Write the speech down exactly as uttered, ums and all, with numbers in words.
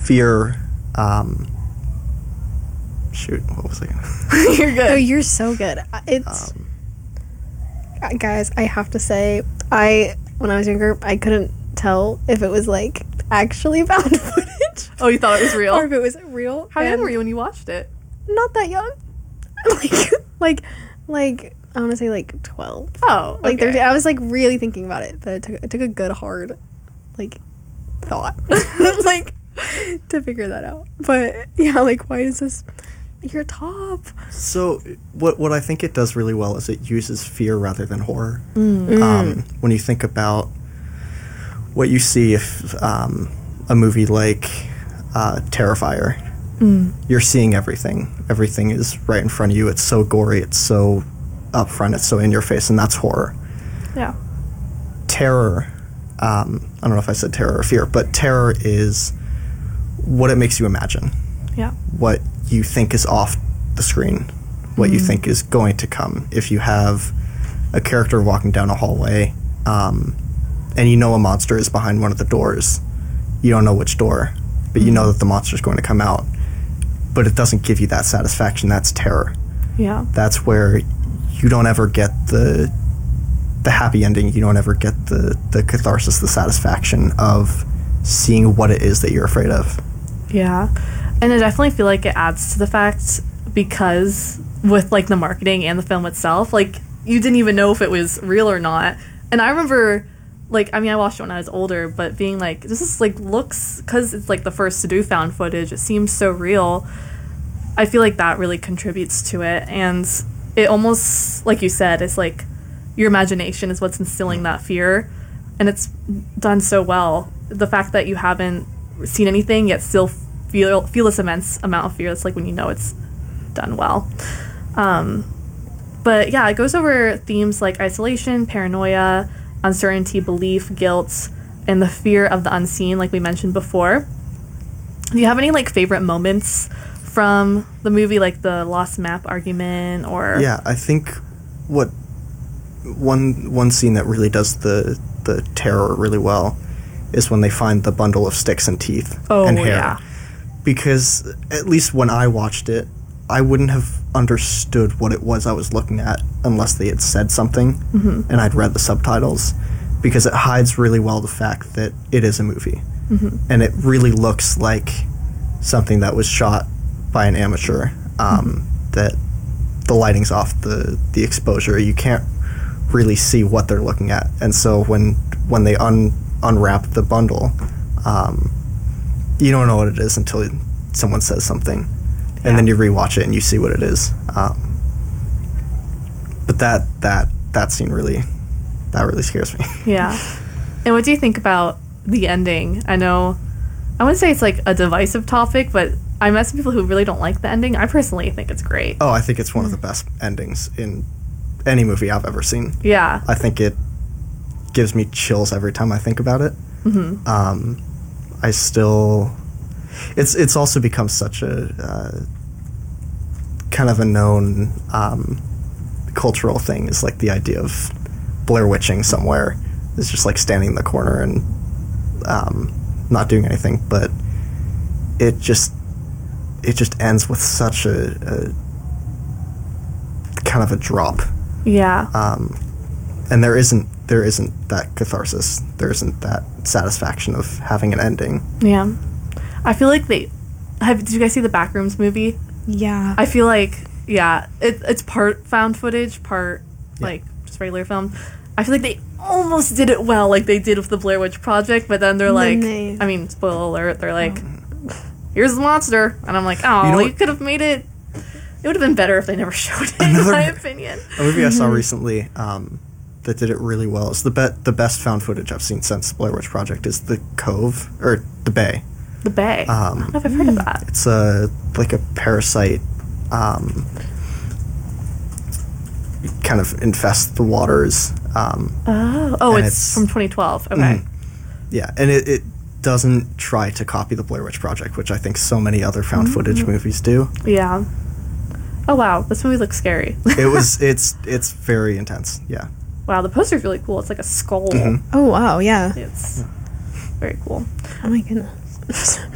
fear. Um, shoot, what was I gonna? You're good. Oh, you're so good. It's Um, uh, guys. I have to say, I when I was younger, I couldn't tell if it was like actually found footage Oh, you thought it was real? or if it was real. How young and were you when you watched it? Not that young. like, like, like I want to say like twelve. Oh, Like okay. thirteen. I was like really thinking about it, but it took it took a good hard, like, thought, like, to figure that out. But yeah, like, why is this your top? So what what I think it does really well is it uses fear rather than horror. Mm. Um, when you think about what you see if um, a movie like uh, Terrifier, Mm. you're seeing everything. Everything is right in front of you. It's so gory. It's so upfront. It's so in your face, and that's horror. Yeah. Terror, um, I don't know if I said terror or fear, but terror is what it makes you imagine. Yeah. What you think is off the screen, what you think is going to come. If you have a character walking down a hallway, um, and you know a monster is behind one of the doors, you don't know which door, but you know that the monster is going to come out, but it doesn't give you that satisfaction. That's terror. Yeah. That's where you don't ever get the the happy ending. You don't ever get the, the catharsis, the satisfaction of seeing what it is that you're afraid of. Yeah. And I definitely feel like it adds to the fact because with like the marketing and the film itself, like you didn't even know if it was real or not. And I remember like, I mean, I watched it when I was older, but being like, this is like looks, because it's like the first to do found footage, it seems so real. I feel like that really contributes to it. And it almost, like you said, it's like your imagination is what's instilling that fear. And it's done so well. The fact that you haven't seen anything yet still feel feel this immense amount of fear, it's like when you know it's done well. Um, but yeah, it goes over themes like isolation, paranoia, uncertainty, belief, guilt, and the fear of the unseen, like we mentioned before. Do you have any like favorite moments from the movie, like the lost map argument, or Yeah, I think what one one scene that really does the the terror really well is when they find the bundle of sticks and teeth Oh, and hair. yeah. Because at least when I watched it, I wouldn't have understood what it was I was looking at unless they had said something Mm-hmm. and I'd read the subtitles, because it hides really well the fact that it is a movie. Mm-hmm. And it really looks like something that was shot by an amateur, um, Mm-hmm. that the lighting's off, the, the exposure, you can't really see what they're looking at. And so when when they un, unwrap the bundle, um, you don't know what it is until someone says something. And Yeah. then you rewatch it and you see what it is. Um, but that that that scene really that really scares me. Yeah. And what do you think about the ending? I know, I wouldn't say it's like a divisive topic, but I met some people who really don't like the ending. I personally think it's great. Oh, I think it's one of the best endings in any movie I've ever seen. Yeah. I think it gives me chills every time I think about it. Mm-hmm. Um, I still, it's it's also become such a uh, kind of a known um, cultural thing, is like the idea of Blair Witching somewhere. It's just like standing in the corner and um, not doing anything, but it just it just ends with such a, a kind of a drop. Yeah. Um, and there isn't there isn't that catharsis. There isn't that satisfaction of having an ending. Yeah. I feel like they have. Did you guys see the Backrooms movie? Yeah. I feel like, yeah, it, it's part found footage, part Yeah. like just regular film. I feel like they almost did it well, like they did with the Blair Witch Project, but then they're And like, then they- I mean, spoiler alert, they're like, here's the monster, and I'm like, oh, You you, know what- could have made it. It would have been better if they never showed it, Another- in my opinion. A movie I saw recently um, that did it really well. It's the be- the best found footage I've seen since Blair Witch Project is The Cove, or The Bay. The Bay. Um, I don't know if I've heard of that. It's a like a parasite um, kind of infests the waters. Um, Oh, oh, and it's, it's- from twenty twelve. Okay. Mhm. yeah, and it, it doesn't try to copy the Blair Witch Project, which I think so many other found footage movies do. Yeah. Oh wow, this movie looks scary. It was it's it's very intense. Yeah. Wow, the poster's really cool. It's like a skull. Mhm. Oh wow, yeah. It's very cool. Oh my goodness.